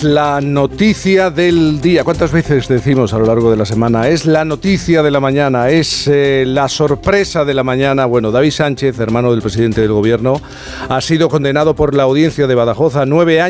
La noticia del día. ¿Cuántas veces decimos a lo largo de la semana? Es la noticia de la mañana, es la sorpresa de la mañana. Bueno, David Sánchez, hermano del presidente del gobierno, ha sido condenado por la audiencia de Badajoz a 9 años